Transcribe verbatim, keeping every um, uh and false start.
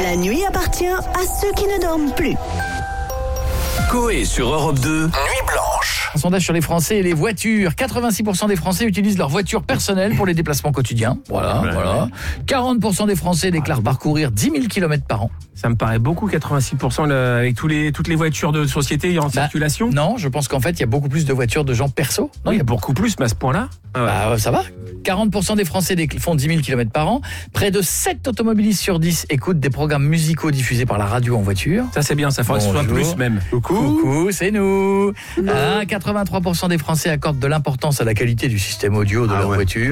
La nuit appartient à ceux qui ne dorment plus. Coé sur Europe deux, Nuit Blanche. Un sondage sur les Français et les voitures. quatre-vingt-six pour cent des Français utilisent leur voiture personnelle pour les déplacements quotidiens. Voilà, Ouais, voilà. ouais. quarante pour cent des Français déclarent parcourir dix mille kilomètres par an. Ça me paraît beaucoup, quatre-vingt-six pour cent le- avec tous les, toutes les voitures de société en Bah, circulation. Non, je pense qu'en fait, il y a beaucoup plus de voitures de gens perso. Non, Oui, il y a beaucoup plus, mais à ce point-là. Ah ouais. Bah, ça va. quarante pour cent des Français décl- font dix mille kilomètres par an. Près de sept automobilistes sur dix écoutent des programmes musicaux diffusés par la radio en voiture. Ça, c'est bien, ça faudrait que ce soit Bonjour. plus même. Coucou, c'est nous. Ah, quatre-vingt-trois pour cent des Français accordent de l'importance à la qualité du système audio de Ah leur ouais. voiture.